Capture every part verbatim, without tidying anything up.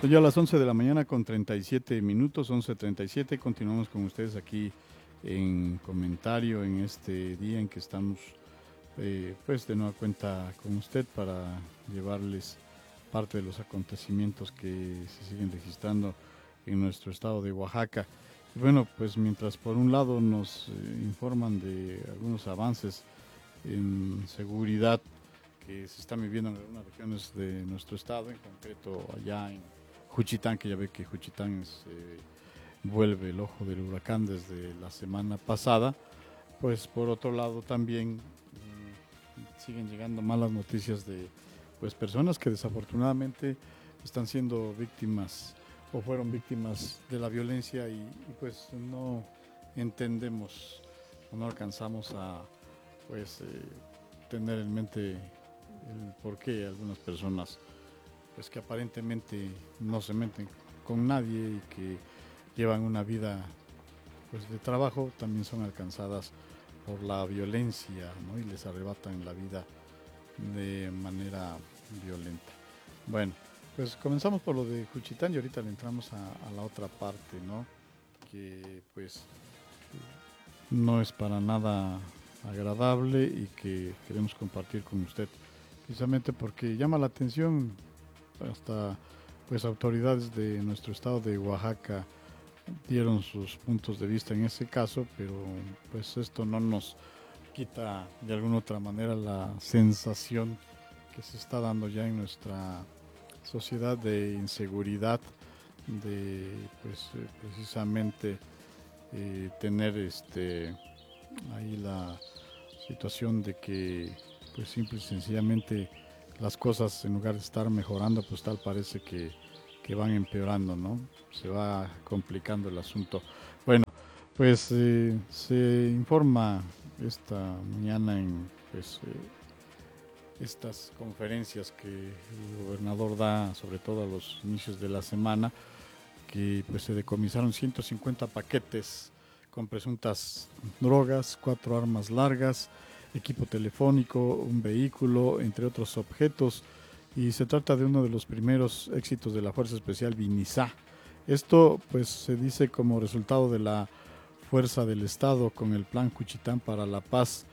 Son ya las once de la mañana con treinta y siete minutos, once treinta y siete. Continuamos con ustedes aquí en comentario en este día en que estamos eh, pues de nueva cuenta con usted para llevarles parte de los acontecimientos que se siguen registrando en nuestro estado de Oaxaca. Y bueno, pues mientras por un lado nos eh, informan de algunos avances en seguridad que se están viviendo en algunas regiones de nuestro estado, en concreto allá en Juchitán, que ya ve que Juchitán es, eh, vuelve el ojo del huracán desde la semana pasada, pues por otro lado también mmm, siguen llegando malas noticias de pues personas que desafortunadamente están siendo víctimas o fueron víctimas de la violencia y, y pues no entendemos o no alcanzamos a pues eh, tener en mente el por qué algunas personas pues que aparentemente no se meten con nadie y que llevan una vida pues de trabajo también son alcanzadas por la violencia, ¿no? Y les arrebatan la vida de manera violenta. Bueno, pues comenzamos por lo de Juchitán y ahorita le entramos a, a la otra parte, ¿no? Que pues no es para nada agradable y que queremos compartir con usted precisamente porque llama la atención. Hasta pues autoridades de nuestro estado de Oaxaca dieron sus puntos de vista en ese caso, pero pues esto no nos quita de alguna otra manera la sensación que se está dando ya en nuestra sociedad de inseguridad, de pues eh, precisamente eh, tener este ahí la situación de que pues simple y sencillamente las cosas en lugar de estar mejorando pues tal parece que, que van empeorando, ¿no? Se va complicando el asunto. Bueno, pues eh, se informa esta mañana en pues eh, estas conferencias que el gobernador da sobre todo a los inicios de la semana que pues se decomisaron ciento cincuenta paquetes con presuntas drogas, cuatro armas largas, equipo telefónico, un vehículo, entre otros objetos, y se trata de uno de los primeros éxitos de la Fuerza Especial Vinizá. Esto pues se dice como resultado de la fuerza del Estado con el Plan Juchitán para la Paz,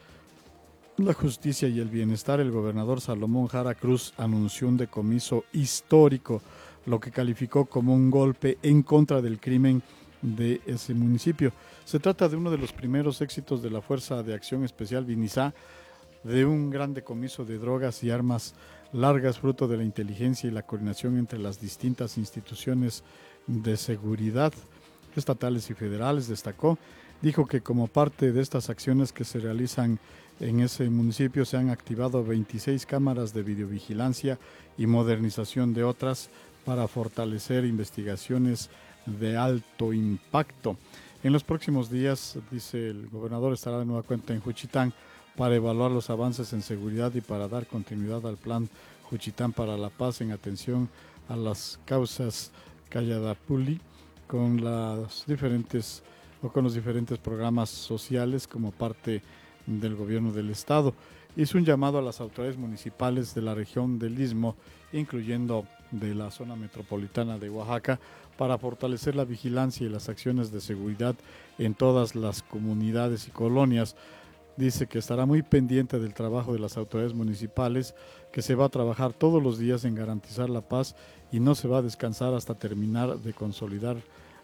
la Justicia y el Bienestar. El gobernador Salomón Jara Cruz anunció un decomiso histórico, lo que calificó como un golpe en contra del crimen de ese municipio. Se trata de uno de los primeros éxitos de la Fuerza de Acción Especial Vinizá, de un gran decomiso de drogas y armas largas fruto de la inteligencia y la coordinación entre las distintas instituciones de seguridad estatales y federales, destacó. Dijo que como parte de estas acciones que se realizan en ese municipio se han activado veintiséis cámaras de videovigilancia y modernización de otras para fortalecer investigaciones de alto impacto. En los próximos días, dice el gobernador, estará de nueva cuenta en Juchitán para evaluar los avances en seguridad y para dar continuidad al plan Juchitán para la Paz en atención a las causas Calladapuli con las diferentes o con los diferentes programas sociales como parte del gobierno del estado. Hizo un llamado a las autoridades municipales de la región del Istmo, incluyendo de la zona metropolitana de Oaxaca, para fortalecer la vigilancia y las acciones de seguridad en todas las comunidades y colonias. Dice que estará muy pendiente del trabajo de las autoridades municipales, que se va a trabajar todos los días en garantizar la paz y no se va a descansar hasta terminar de consolidar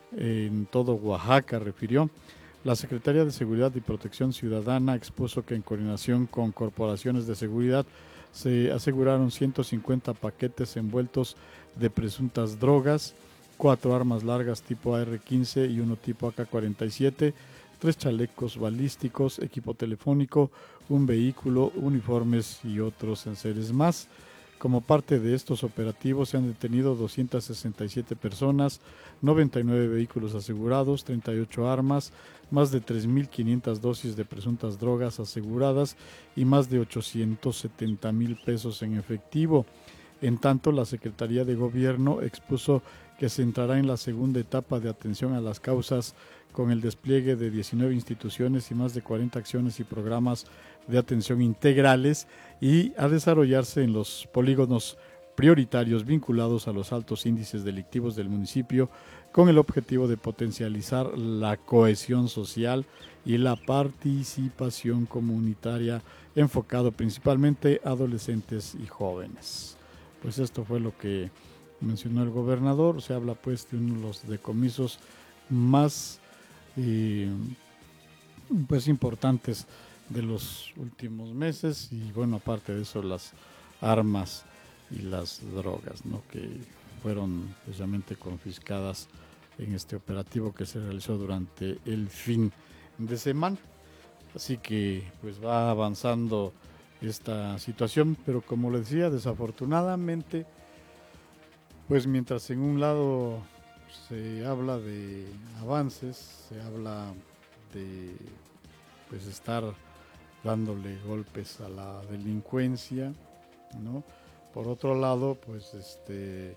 en todo Oaxaca, refirió. La Secretaría de Seguridad y Protección Ciudadana expuso que en coordinación con corporaciones de seguridad se aseguraron ciento cincuenta paquetes envueltos de presuntas drogas, cuatro armas largas tipo A R quince y uno tipo A K cuarenta y siete, tres chalecos balísticos, equipo telefónico, un vehículo, uniformes y otros enseres más. Como parte de estos operativos se han detenido doscientas sesenta y siete personas, noventa y nueve vehículos asegurados, treinta y ocho armas, más de tres mil quinientas dosis de presuntas drogas aseguradas y más de ochocientos setenta mil pesos en efectivo. En tanto, la Secretaría de Gobierno expuso que se entrará en la segunda etapa de atención a las causas con el despliegue de diecinueve instituciones y más de cuarenta acciones y programas de atención integrales y a desarrollarse en los polígonos prioritarios vinculados a los altos índices delictivos del municipio, con el objetivo de potencializar la cohesión social y la participación comunitaria, enfocado principalmente a adolescentes y jóvenes. Pues esto fue lo que mencionó el gobernador. Se habla pues de uno de los decomisos más eh, pues importantes de los últimos meses, y bueno, aparte de eso, las armas y las drogas, ¿no?, que fueron precisamente confiscadas en este operativo que se realizó durante el fin de semana. Así que pues va avanzando esta situación, pero como les decía, desafortunadamente, pues mientras en un lado se habla de avances, se habla de pues estar dándole golpes a la delincuencia, ¿no? Por otro lado, pues este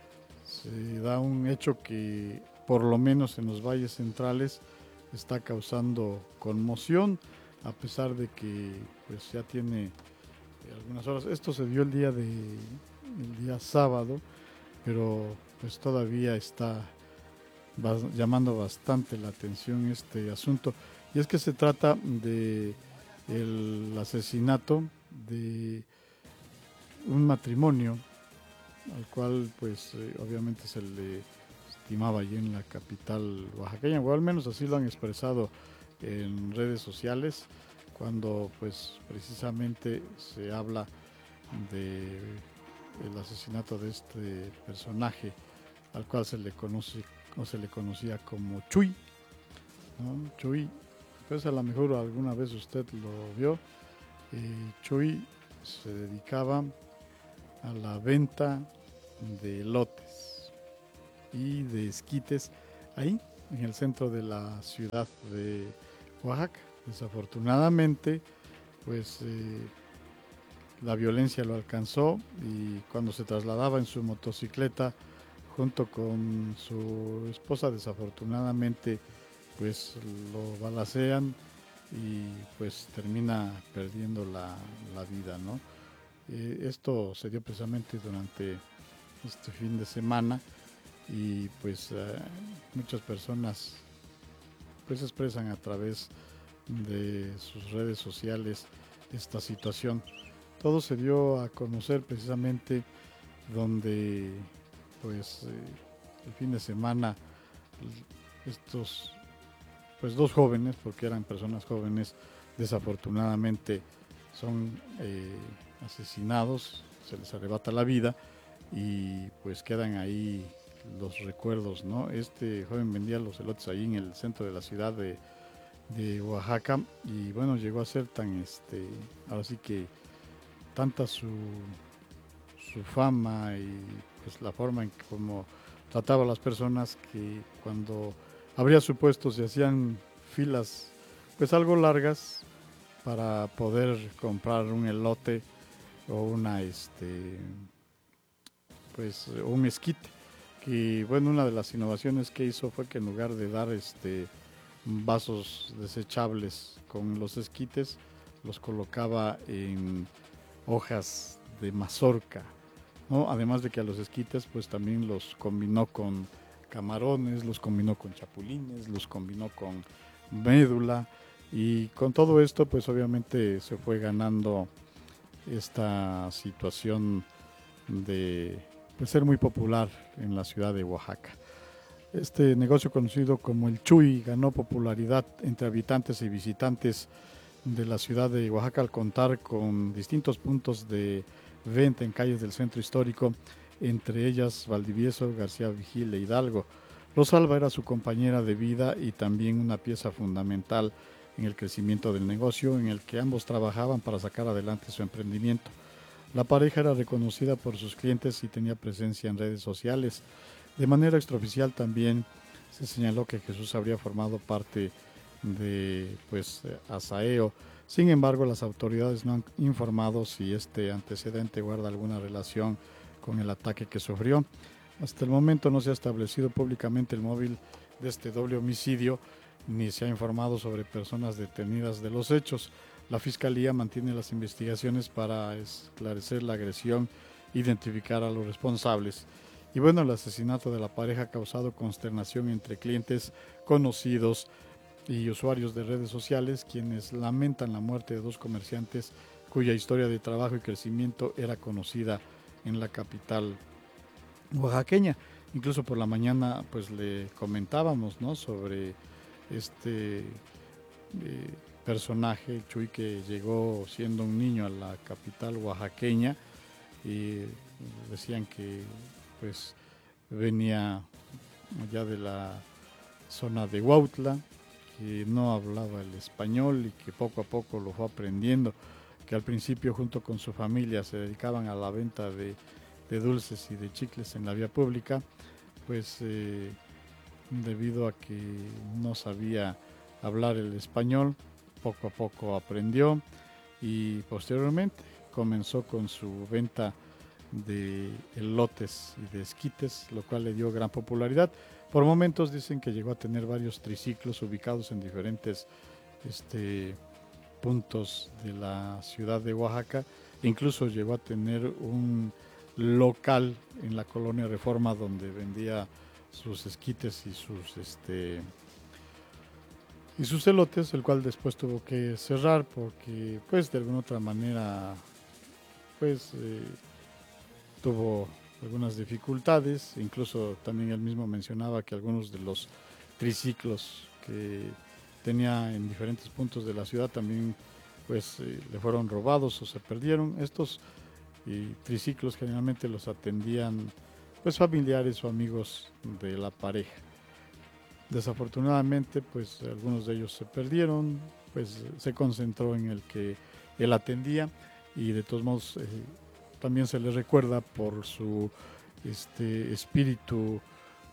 se da un hecho que por lo menos en los valles centrales está causando conmoción, a pesar de que pues ya tiene algunas horas. Esto se dio el día de el día sábado, pero pues todavía está llamando bastante la atención este asunto, y es que se trata de el asesinato de un matrimonio al cual pues eh, obviamente se le estimaba allí en la capital oaxaqueña, o al menos así lo han expresado en redes sociales, cuando pues precisamente se habla de el asesinato de este personaje al cual se le conoce o se le conocía como Chuy, ¿no? Chuy, pues a lo mejor alguna vez usted lo vio. eh, Chuy se dedicaba a la venta de elotes y de esquites ahí en el centro de la ciudad de Oaxaca. Desafortunadamente, pues eh, la violencia lo alcanzó, y cuando se trasladaba en su motocicleta junto con su esposa, desafortunadamente pues lo balacean y pues termina perdiendo la, la vida, ¿no? Eh, esto se dio precisamente durante este fin de semana, y pues eh, muchas personas pues expresan a través de sus redes sociales esta situación. Todo se dio a conocer precisamente donde pues eh, el fin de semana estos pues dos jóvenes, porque eran personas jóvenes, desafortunadamente son eh, asesinados, se les arrebata la vida, y pues quedan ahí los recuerdos, ¿no? Este joven vendía los elotes ahí en el centro de la ciudad de, de Oaxaca, y bueno, llegó a ser tan, este, ahora sí que tanta su, su fama y pues la forma en que como trataba a las personas, que cuando abría su puesto se hacían filas pues algo largas para poder comprar un elote o una este pues un esquite. Que bueno, una de las innovaciones que hizo fue que en lugar de dar este vasos desechables con los esquites, los colocaba en hojas de mazorca, ¿no? Además de que a los esquites pues también los combinó con camarones, los combinó con chapulines, los combinó con médula, y con todo esto pues obviamente se fue ganando esta situación de pues, ser muy popular en la ciudad de Oaxaca. Este negocio, conocido como el Chuy, ganó popularidad entre habitantes y visitantes de la ciudad de Oaxaca al contar con distintos puntos de venta en calles del centro histórico, entre ellas Valdivieso, García Vigil e Hidalgo. Rosalba era su compañera de vida y también una pieza fundamental en el crecimiento del negocio, en el que ambos trabajaban para sacar adelante su emprendimiento. La pareja era reconocida por sus clientes y tenía presencia en redes sociales. De manera extraoficial también se señaló que Jesús habría formado parte de pues Asaeo. Sin embargo, las autoridades no han informado si este antecedente guarda alguna relación con el ataque que sufrió. Hasta el momento no se ha establecido públicamente el móvil de este doble homicidio, ni se ha informado sobre personas detenidas de los hechos. La Fiscalía mantiene las investigaciones para esclarecer la agresión identificar a los responsables. Y bueno, el asesinato de la pareja ha causado consternación entre clientes, conocidos y usuarios de redes sociales, quienes lamentan la muerte de dos comerciantes cuya historia de trabajo y crecimiento era conocida en la capital oaxaqueña. Incluso por la mañana pues le comentábamos, ¿no?, sobre este eh, personaje, Chuy, que llegó siendo un niño a la capital oaxaqueña, y decían que pues venía ya de la zona de Huautla, que no hablaba el español y que poco a poco lo fue aprendiendo, que al principio junto con su familia se dedicaban a la venta de, de dulces y de chicles en la vía pública, pues eh, debido a que no sabía hablar el español, poco a poco aprendió y posteriormente comenzó con su venta de elotes y de esquites, lo cual le dio gran popularidad. Por momentos dicen que llegó a tener varios triciclos ubicados en diferentes este, puntos de la ciudad de Oaxaca. Incluso llegó a tener un local en la colonia Reforma donde vendía sus esquites y sus este y sus elotes, el cual después tuvo que cerrar porque pues de alguna otra manera pues eh, tuvo algunas dificultades. Incluso también él mismo mencionaba que algunos de los triciclos que tenía en diferentes puntos de la ciudad también pues eh, le fueron robados o se perdieron. Estos eh, triciclos generalmente los atendían pues familiares o amigos de la pareja. Desafortunadamente pues algunos de ellos se perdieron, pues se concentró en el que él atendía, y de todos modos eh, también se le recuerda por su este espíritu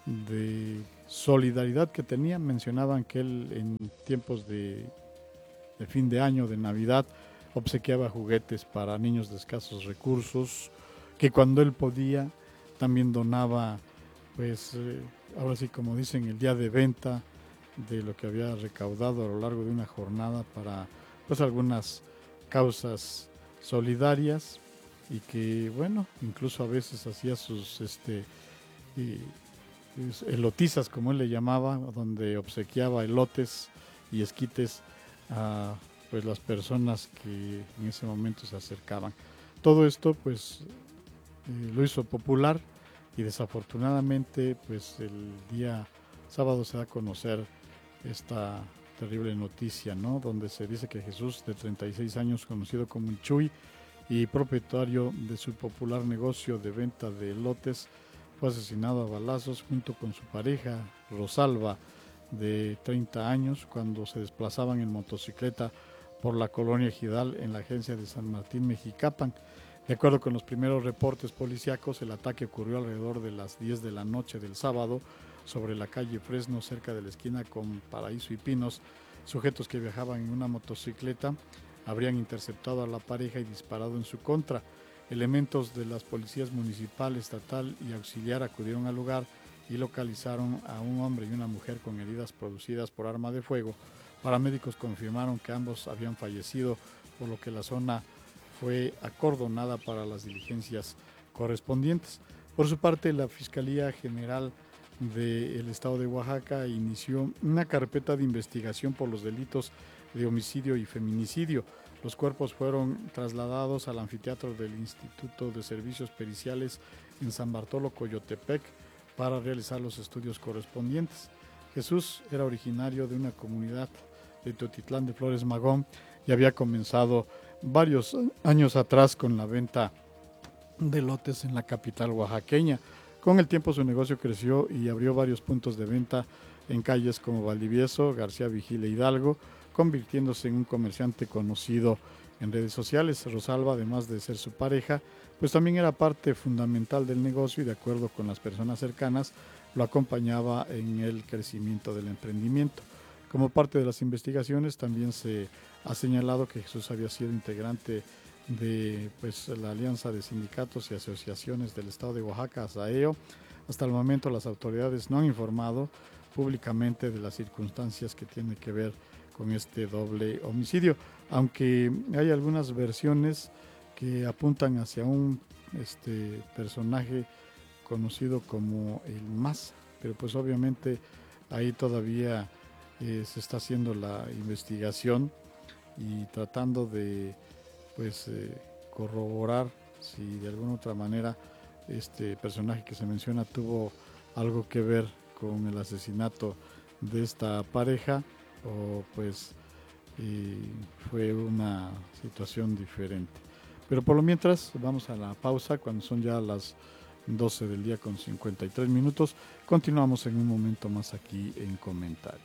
de solidaridad que tenía. Mencionaban que él en tiempos de, de fin de año, de Navidad, obsequiaba juguetes para niños de escasos recursos, que cuando él podía también donaba, pues eh, ahora sí como dicen, el día de venta de lo que había recaudado a lo largo de una jornada para pues algunas causas solidarias, y que bueno, incluso a veces hacía sus este y, elotizas, como él le llamaba, donde obsequiaba elotes y esquites a pues las personas que en ese momento se acercaban. Todo esto pues eh, lo hizo popular, y desafortunadamente pues el día sábado se da a conocer esta terrible noticia, ¿no?, donde se dice que Jesús, de treinta y seis años, conocido como el Chuy y propietario de su popular negocio de venta de elotes, fue asesinado a balazos junto con su pareja Rosalba, de treinta años, cuando se desplazaban en motocicleta por la colonia Ejidal en la agencia de San Martín Mexicapan. De acuerdo con los primeros reportes policíacos, el ataque ocurrió alrededor de las diez de la noche del sábado sobre la calle Fresno, cerca de la esquina con Paraíso y Pinos. Sujetos que viajaban en una motocicleta habrían interceptado a la pareja y disparado en su contra. Elementos de las policías municipal, estatal y auxiliar acudieron al lugar y localizaron a un hombre y una mujer con heridas producidas por arma de fuego. Paramédicos confirmaron que ambos habían fallecido, por lo que la zona fue acordonada para las diligencias correspondientes. Por su parte, la Fiscalía General del Estado de Oaxaca inició una carpeta de investigación por los delitos de homicidio y feminicidio. Los cuerpos fueron trasladados al anfiteatro del Instituto de Servicios Periciales en San Bartolo, Coyotepec, para realizar los estudios correspondientes. Jesús era originario de una comunidad de Teotitlán de Flores Magón y había comenzado varios años atrás con la venta de lotes en la capital oaxaqueña. Con el tiempo su negocio creció y abrió varios puntos de venta en calles como Valdivieso, García Vigil e Hidalgo, convirtiéndose en un comerciante conocido en redes sociales. Rosalba, además de ser su pareja, pues también era parte fundamental del negocio y, de acuerdo con las personas cercanas, lo acompañaba en el crecimiento del emprendimiento. Como parte de las investigaciones, también se ha señalado que Jesús había sido integrante de pues, la Alianza de Sindicatos y Asociaciones del Estado de Oaxaca, ASAEO. Hasta el momento las autoridades no han informado públicamente de las circunstancias que tienen que ver con este doble homicidio, aunque hay algunas versiones que apuntan hacia un este personaje conocido como el Maza, pero pues obviamente ahí todavía eh, se está haciendo la investigación y tratando de pues eh, corroborar si de alguna otra manera este personaje que se menciona tuvo algo que ver con el asesinato de esta pareja o pues eh, fue una situación diferente. Pero por lo mientras vamos a la pausa cuando son ya las doce del día con cincuenta y tres minutos. Continuamos en un momento más aquí en Comentario.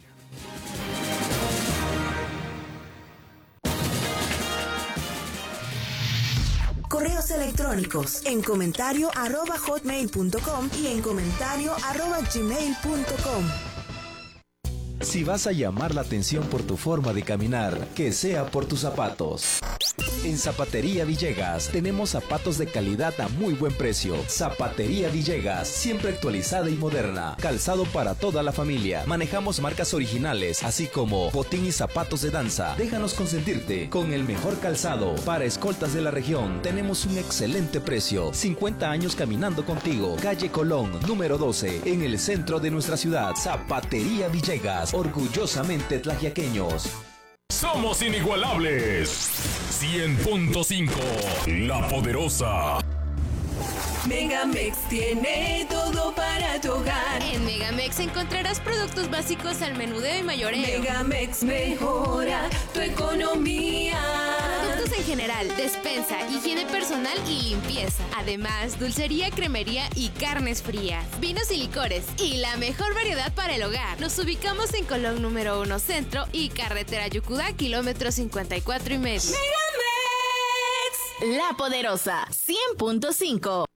Correos electrónicos en comentario arroba hotmail punto com y en comentario arroba gmail punto com. Si vas a llamar la atención por tu forma de caminar, que sea por tus zapatos. En Zapatería Villegas tenemos zapatos de calidad a muy buen precio. Zapatería Villegas, siempre actualizada y moderna. Calzado para toda la familia. Manejamos marcas originales, así como botín y zapatos de danza. Déjanos consentirte con el mejor calzado. Para escoltas de la región, tenemos un excelente precio. cincuenta años caminando contigo. Calle Colón, número doce, en el centro de nuestra ciudad. Zapatería Villegas, orgullosamente tlaxiaqueños. Somos inigualables. cien punto cinco, La Poderosa. Megamex tiene todo para tu hogar. En Megamex encontrarás productos básicos al menudeo y mayoreo. Megamex mejora tu economía. Productos en general, despensa, higiene personal y limpieza. Además, dulcería, cremería y carnes frías. Vinos y licores y la mejor variedad para el hogar. Nos ubicamos en Colón número uno Centro y Carretera Yucudá, kilómetro cincuenta y cuatro y medio. Megamex. La Poderosa, cien punto cinco.